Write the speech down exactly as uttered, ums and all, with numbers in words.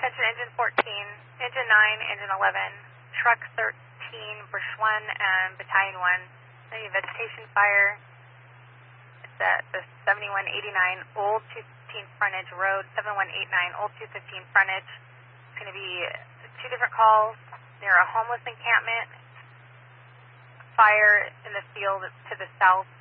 attention engine fourteen, engine nine, engine eleven, truck thirteen, Bush one, and battalion one. Any vegetation fire. It's at the seventy-one eighty-nine Old two fifteen frontage road, seven one eight nine Old two fifteen frontage. It's going to be two different calls near a homeless encampment, fire in the field to the south